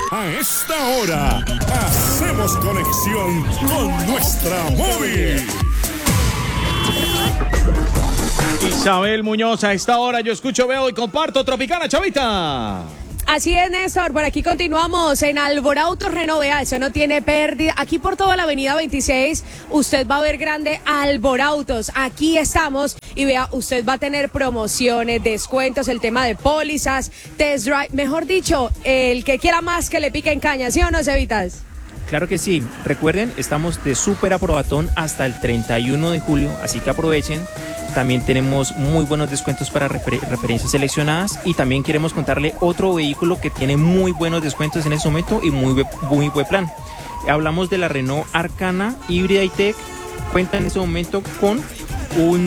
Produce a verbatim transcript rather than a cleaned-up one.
A esta hora, hacemos conexión con nuestra móvil. Isabel Muñoz, a esta hora yo escucho, veo y comparto Tropicana, Chavita. Así es, Néstor, por aquí continuamos en Alborautos Renovea, eso no tiene pérdida. Aquí por toda la avenida veintiséis, usted va a ver grande Alborautos. Aquí estamos y vea, usted va a tener promociones, descuentos, el tema de pólizas, test drive, mejor dicho, el que quiera más que le pique en caña, ¿sí o no, Cevitas? Claro que sí. Recuerden, estamos de súper aprobatón hasta el treinta y uno de julio, así que aprovechen. También tenemos muy buenos descuentos para refer- referencias seleccionadas y también queremos contarle otro vehículo que tiene muy buenos descuentos en este momento y muy, muy buen plan. Hablamos de la Renault Arcana híbrida y Tech. Cuenta en este momento con un